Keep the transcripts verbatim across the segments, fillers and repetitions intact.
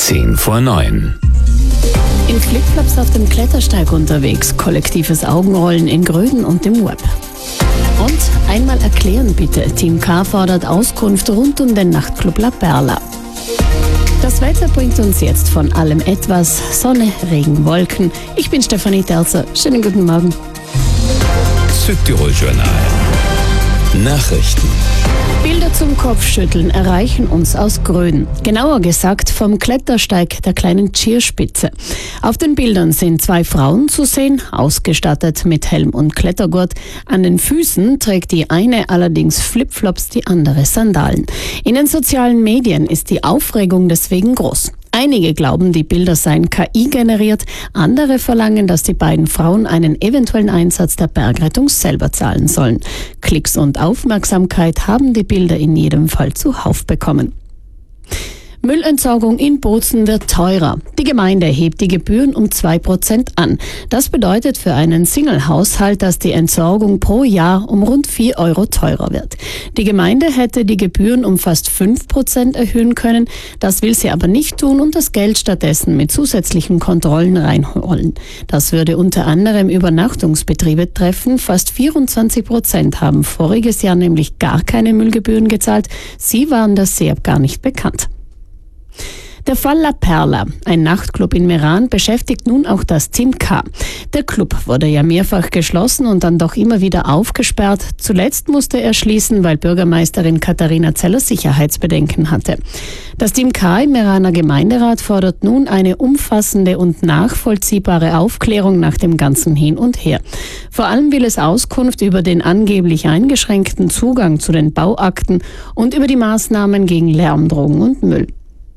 zehn vor neun. In Flipflops auf dem Klettersteig unterwegs, kollektives Augenrollen in Gröden und dem Web. Und einmal erklären bitte, Team K fordert Auskunft rund um den Nachtclub La Perla. Das Wetter bringt uns jetzt von allem etwas, Sonne, Regen, Wolken. Ich bin Stefanie Terzer, schönen guten Morgen. Südtirol-Journal. Nachrichten. Bilder zum Kopfschütteln erreichen uns aus Gröden. Genauer gesagt vom Klettersteig der kleinen Tschierspitze. Auf den Bildern sind zwei Frauen zu sehen, ausgestattet mit Helm und Klettergurt. An den Füßen trägt die eine allerdings Flipflops, die andere Sandalen. In den sozialen Medien ist die Aufregung deswegen groß. Einige glauben, die Bilder seien K I generiert, andere verlangen, dass die beiden Frauen einen eventuellen Einsatz der Bergrettung selber zahlen sollen. Klicks und Aufmerksamkeit haben die Bilder in jedem Fall zuhauf bekommen. Müllentsorgung in Bozen wird teurer. Die Gemeinde hebt die Gebühren um zwei Prozent an. Das bedeutet für einen Single-Haushalt, dass die Entsorgung pro Jahr um rund vier Euro teurer wird. Die Gemeinde hätte die Gebühren um fast fünf Prozent erhöhen können. Das will sie aber nicht tun und das Geld stattdessen mit zusätzlichen Kontrollen reinholen. Das würde unter anderem Übernachtungsbetriebe treffen. Fast vierundzwanzig Prozent haben voriges Jahr nämlich gar keine Müllgebühren gezahlt. Sie waren das sehr gar nicht bekannt. Der Fall La Perla, ein Nachtclub in Meran, beschäftigt nun auch das Team K. Der Club wurde ja mehrfach geschlossen und dann doch immer wieder aufgesperrt. Zuletzt musste er schließen, weil Bürgermeisterin Katharina Zeller Sicherheitsbedenken hatte. Das Team K im Meraner Gemeinderat fordert nun eine umfassende und nachvollziehbare Aufklärung nach dem ganzen Hin und Her. Vor allem will es Auskunft über den angeblich eingeschränkten Zugang zu den Bauakten und über die Maßnahmen gegen Lärm, Drogen und Müll.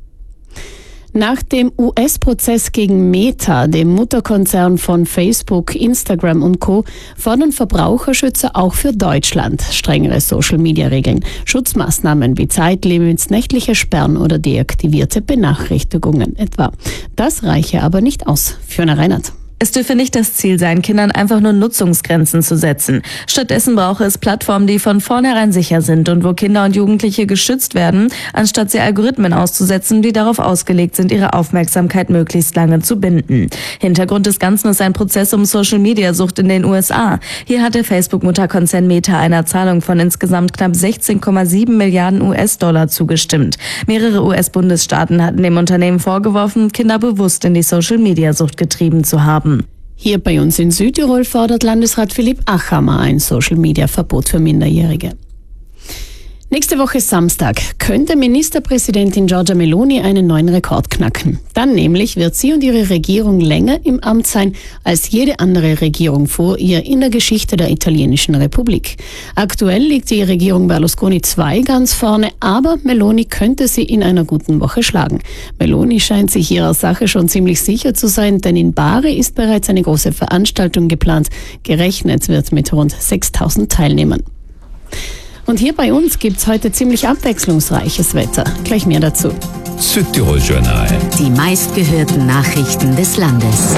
Nach dem U S-Prozess gegen Meta, dem Mutterkonzern von Facebook, Instagram und Co., fordern Verbraucherschützer auch für Deutschland strengere Social-Media-Regeln, Schutzmaßnahmen wie Zeitlimits, nächtliche Sperren oder deaktivierte Benachrichtigungen etwa. Das reiche aber nicht aus. Fiona Reinhardt. Es dürfe nicht das Ziel sein, Kindern einfach nur Nutzungsgrenzen zu setzen. Stattdessen brauche es Plattformen, die von vornherein sicher sind und wo Kinder und Jugendliche geschützt werden, anstatt sie Algorithmen auszusetzen, die darauf ausgelegt sind, ihre Aufmerksamkeit möglichst lange zu binden. Hintergrund des Ganzen ist ein Prozess um Social-Media-Sucht in den U S A. Hier hat der Facebook-Mutterkonzern Meta einer Zahlung von insgesamt knapp sechzehn Komma sieben Milliarden U S-Dollar zugestimmt. Mehrere U S-Bundesstaaten hatten dem Unternehmen vorgeworfen, Kinder bewusst in die Social-Media-Sucht getrieben zu haben. Hier bei uns in Südtirol fordert Landesrat Philipp Achammer ein Social-Media-Verbot für Minderjährige. Nächste Woche Samstag könnte Ministerpräsidentin Giorgia Meloni einen neuen Rekord knacken. Dann nämlich wird sie und ihre Regierung länger im Amt sein als jede andere Regierung vor ihr in der Geschichte der italienischen Republik. Aktuell liegt die Regierung Berlusconi zwei ganz vorne, aber Meloni könnte sie in einer guten Woche schlagen. Meloni scheint sich ihrer Sache schon ziemlich sicher zu sein, denn in Bari ist bereits eine große Veranstaltung geplant. Gerechnet wird mit rund sechstausend Teilnehmern. Und hier bei uns gibt's heute ziemlich abwechslungsreiches Wetter. Gleich mehr dazu. Südtirol-Journal. Die meistgehörten Nachrichten des Landes.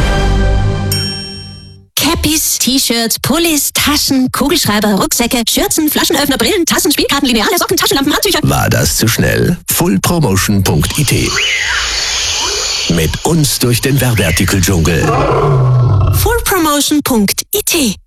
Cappies, T-Shirts, Pullis, Taschen, Kugelschreiber, Rucksäcke, Schürzen, Flaschenöffner, Brillen, Tassen, Spielkarten, Lineale, Socken, Taschenlampen, Handtücher. War das zu schnell? full promotion punkt i t. Mit uns durch den Werbeartikel-Dschungel. full promotion punkt i t